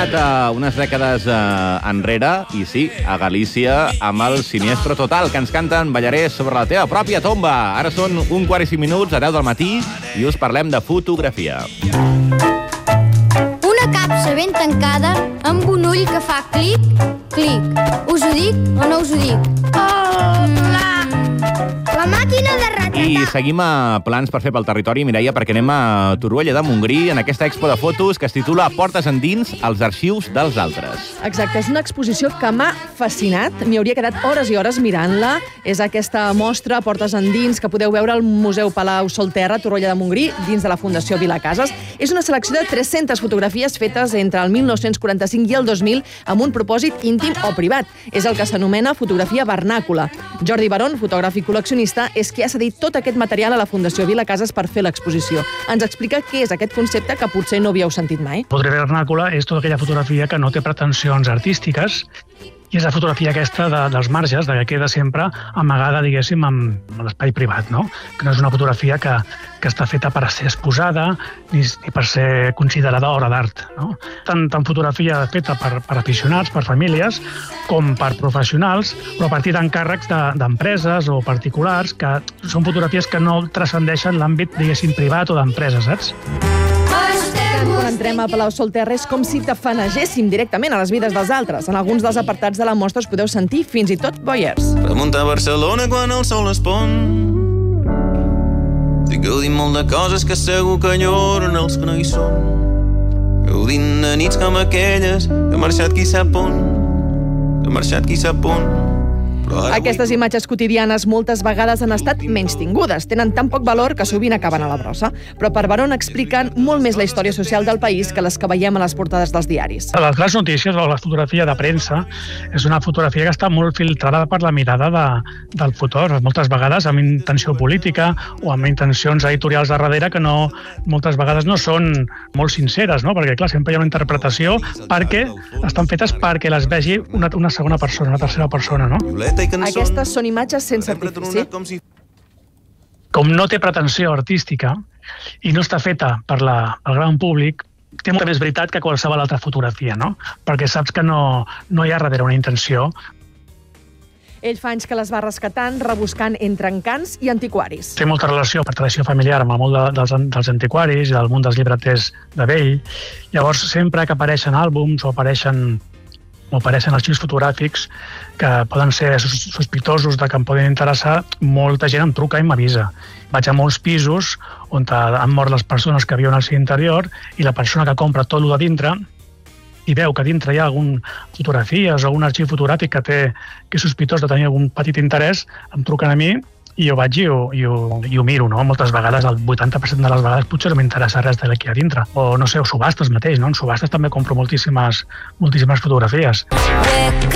tornat unes dècades enrere, i sí, a Galícia, amb el Siniestro Total, que ens canten Ballaré sobre la teva pròpia tomba. Ara són 1:45 a 10 del matí i us parlem de fotografia. Una capsa ben tancada amb un ull que fa clic, clic. Us ho dic o no us ho dic? La màquina de retratar. I seguim a plans per fer pel territori, Mireia, perquè anem a Torroella de Montgrí en aquesta expo de fotos que es titula Portes endins als arxius dels altres. Exacte, és una exposició que m'ha fascinat. M'hi hauria quedat hores i hores mirant-la. És aquesta mostra Portes endins que podeu veure al Museu Palau Solterra, Torroella de Montgrí, dins de la Fundació Vilacases. És una selecció de 300 fotografies fetes entre el 1945 i el 2000 amb un propòsit íntim o privat. És el que s'anomena fotografia vernàcula. Jordi Barón, fotògraf i col·leccionista, és qui ha cedit tot aquest material a la Fundació Vilacases per fer l'exposició. Ens explica què és aquest concepte que potser no havíeu sentit mai. Fotografia vernàcula és tota aquella fotografia que no té pretensions artístiques i és la fotografia aquesta dels marges, que queda sempre amagada, diguéssim, en l'espai privat, no? Que no és una fotografia que està feta per ser exposada ni per ser considerada obra d'art, no? Tant fotografia feta per aficionats, per famílies, com per professionals, però a partir d'encàrrecs d'empreses o particulars, que són fotografies que no transcendeixen l'àmbit, diguéssim, privat o d'empresa, saps? Quan entrem a Palau Solterra és com si tafanegéssim directament a les vides dels altres. En alguns dels apartats de la mostra us podeu sentir fins i tot voyeurs. Remunta a Barcelona quan el sol es pon. Estic gaudint molt de coses que segur que enyoren els que no hi són. Gaudint de nits com aquelles, que ha marxat qui sap on. Aquestes imatges quotidianes moltes vegades han estat menystingudes, tenen tan poc valor que sovint acaben a la brossa. Però per Barón expliquen molt més la història social del país que les que veiem a les portades dels diaris. Les grans notícies o la fotografia de premsa és una fotografia que està molt filtrada per la mirada del fotògraf, moltes vegades amb intenció política o amb intencions editorials de darrere que moltes vegades no són molt sinceres, no? Perquè, clar, sempre hi ha una interpretació perquè estan fetes perquè les vegi una segona persona, una tercera persona, no? Aquestes són imatges sense artifici. Com no té pretensió artística i no està feta pel gran públic, té molta més veritat que qualsevol altra fotografia, no? Perquè saps que no hi ha darrere una intenció. Ell fa anys que les va rescatant, rebuscant entre encants i antiquaris. Té molta relació per tradició familiar amb el món dels antiquaris i del món dels llibreters de vell. Llavors, sempre que apareixen àlbums o apareixen arxius fotogràfics que poden ser sospitosos de que em poden interessar, molta gent em truca i m'avisa. Vaig a molts pisos on han mort les persones que viuen al seu interior i la persona que compra tot el de dintre i veu que dintre hi ha alguna fotografies o un arxiu fotogràfic que és sospitós de tenir algun petit interès, em truquen a mi i jo vaig i ho miro, no? Moltes vegades, el 80% de les vegades, potser no m'interessa res del que hi ha dintre. O, no sé, o subhastes mateix, no? En subhastes també compro moltíssimes fotografies.